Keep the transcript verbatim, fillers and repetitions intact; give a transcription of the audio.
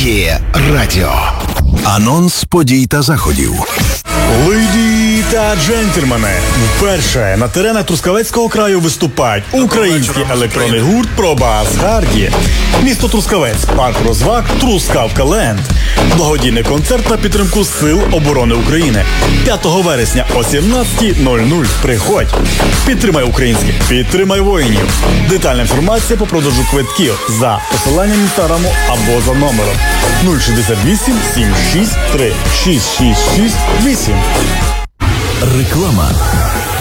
Є радіо. Анонс подій та заходів. Леді та джентльмени, вперше на теренах Трускавецького краю виступають український електронний гурт Пробас Харді. Місто Трускавець, парк розваг Трускавка Ленд. Благодійний концерт на підтримку Сил оборони України. п'ятого вересня о сімнадцятій нуль нуль. Приходь. Підтримай українських, підтримай воїнів. Детальна інформація по продажу квитків за посиланням інстаграму або за номером нуль шістдесят вісім сімдесят шість три шість шість шість вісім. Реклама.